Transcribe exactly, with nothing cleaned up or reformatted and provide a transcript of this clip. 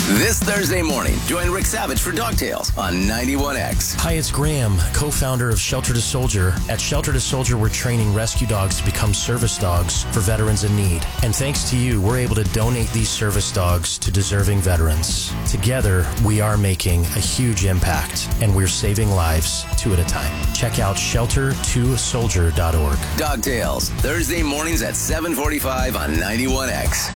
This Thursday morning, join Rick Savage for Dog Tales on ninety-one X. Hi, it's Graham, co-founder of Shelter to Soldier. At Shelter to Soldier, we're training rescue dogs to become service dogs for veterans in need. And thanks to you, we're able to donate these service dogs to deserving veterans. Together, we are making a huge impact, and we're saving lives two at a time. Check out shelter to soldier dot org. Dog Tales, Thursday mornings at seven forty-five on ninety-one X.